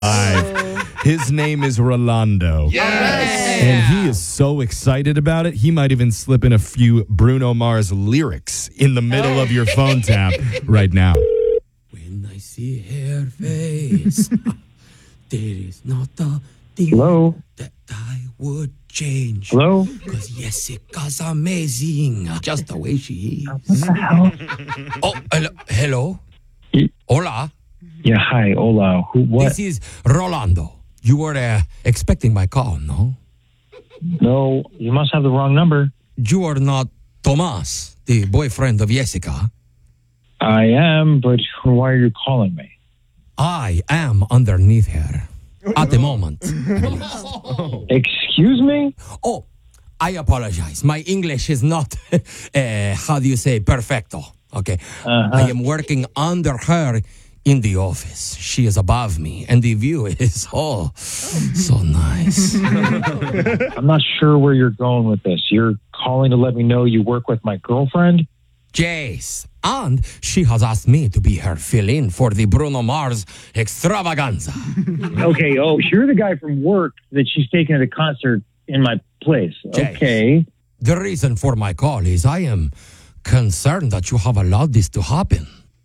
His name is Rolando. Yes! And he is so excited about it, he might even slip in a few Bruno Mars lyrics in the middle of your phone tap right now. When I see her face, there is not a thing Hello? that I would change. Hello? Because Jessica's amazing, just the way she is. What the hell? Oh, hello? Hola, Yeah, hi, hola. Who, what? this is Rolando. You were expecting my call, no? No, you must have the wrong number. You are not Tomas, the boyfriend of Jessica. I am, but why are you calling me? I am underneath her at the moment. Excuse me? Oh, I apologize. My English is not, how do you say, perfecto. Okay. I am working under her in the office. She is above me, and the view is, so nice. I'm not sure where you're going with this. You're calling to let me know you work with my girlfriend? Jace. And she has asked me to be her fill-in for the Bruno Mars extravaganza. Okay, you're the guy from work that she's taking to the concert in my place. Jace. Okay. The reason for my call is I am concerned that you have allowed this to happen.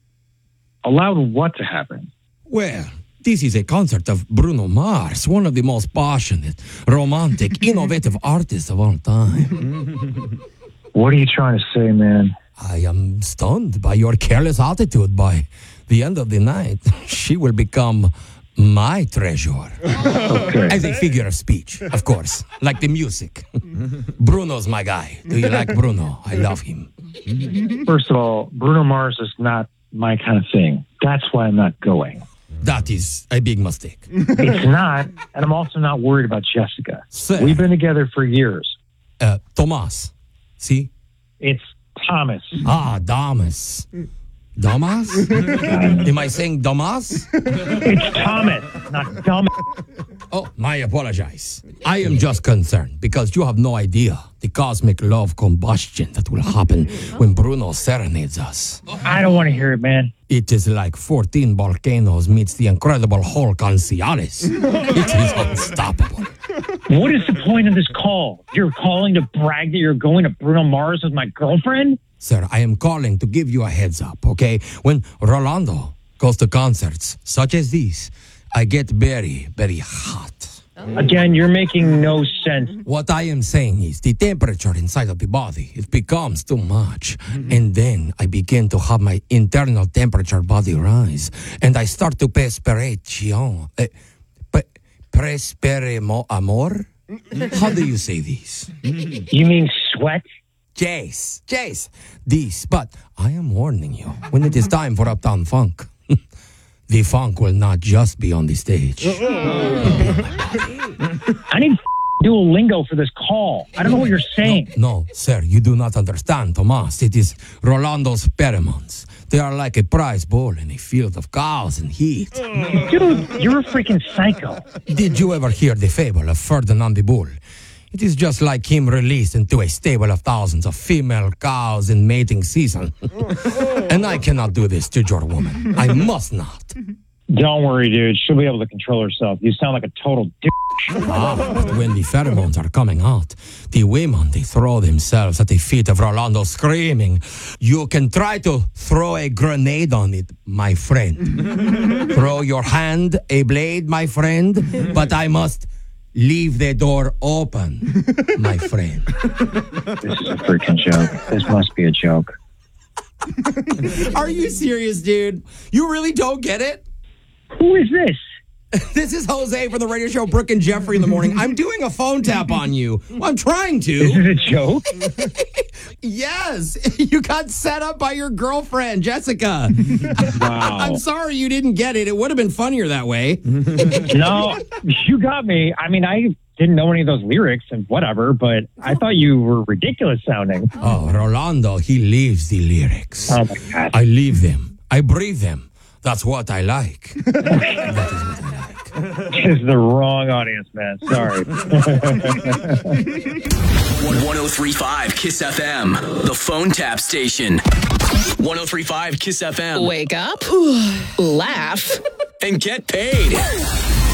Allowed what to happen? Well, this is a concert of Bruno Mars, one of the most passionate, romantic, innovative artists of all time. What are you trying to say, man? I am stunned by your careless attitude. By the end of the night, she will become my treasure. Okay. As a figure of speech, of course, like the music. Bruno's my guy. Do you like Bruno? I love him. First of all, Bruno Mars is not my kind of thing. That's why I'm not going. That is a big mistake. It's not, and I'm also not worried about Jessica. Sir. We've been together for years. Tomas. See? It's Thomas. Damas. Damas? Am I saying Damas? It's Thomas, not dumb. Oh, I apologize. I am just concerned because you have no idea the cosmic love combustion that will happen when Bruno serenades us. I don't want to hear it, man. It is like 14 volcanoes meets the incredible Hulk on Cialis. It is unstoppable. What is the point of this call? You're calling to brag that you're going to Bruno Mars with my girlfriend? Sir, I am calling to give you a heads up, okay? When Rolando goes to concerts such as these, I get very, very hot. Again, you're making no sense. What I am saying is the temperature inside of the body, it becomes too much. And then I begin to have my internal temperature body rise. And I start to perspiration. Perspiremo amor? How do you say this? You mean sweat? Jace, this. But I am warning you, when it is time for Uptown Funk, the funk will not just be on the stage. I need Duolingo for this call. I don't know what you're saying. No, sir, you do not understand, Tomas. It is Rolando's pheromones. They are like a prize ball in a field of cows and heat. Dude, you're a freaking psycho. Did you ever hear the fable of Ferdinand the Bull? It is just like him released into a stable of thousands of female cows in mating season. And I cannot do this to your woman. I must not. Don't worry, dude. She'll be able to control herself. You sound like a total d***. But when the pheromones are coming out, the women, they throw themselves at the feet of Rolando screaming, "You can try to throw a grenade on it, my friend. Throw your hand, a blade, my friend, but I must leave the door open, my friend." This is a freaking joke. This must be a joke. Are you serious, dude? You really don't get it? Who is this? This is Jose from the radio show Brooke and Jeffrey in the Morning. I'm doing a phone tap on you. I'm trying to. Is it a joke? Yes. You got set up by your girlfriend, Jessica. Wow. I'm sorry you didn't get it. It would have been funnier that way. No, you got me. I mean, I didn't know any of those lyrics and whatever, but I thought you were ridiculous sounding. Oh, Rolando, he leaves the lyrics. Oh, my God. I leave them. I breathe them. That's what I like. That is what I like. This is the wrong audience, man. Sorry. 103.5 Kiss FM, the phone tap station. 103.5 Kiss FM. Wake up, laugh, and get paid.